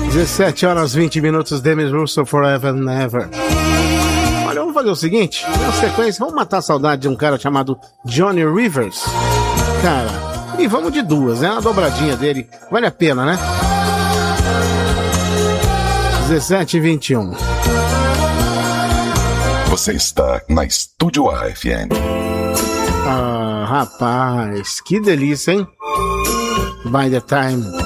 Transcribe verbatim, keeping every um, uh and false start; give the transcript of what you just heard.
dezessete horas vinte minutos, Demis Russo, Forever and Never. Olha, vamos fazer o seguinte, na sequência, vamos matar a saudade de um cara chamado Johnny Rivers. Cara, e vamos de duas, né? Uma dobradinha dele, vale a pena, né? dezessete e vinte e um. Você está na Estúdio A F M. Ah, rapaz, que delícia, hein? By the time.